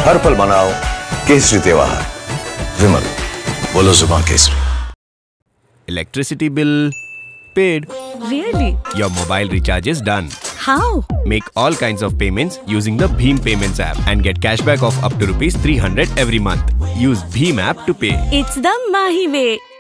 हर पल मनाओ केसरी त्योहार। विमल, बोलो जुबान Kesari. Electricity bill paid. Really? Your mobile recharge is done. How? Make all kinds of payments using the Bheem Payments app and get cashback of up to ₹300 every month. Use Bheem app to pay. It's the Mahi way.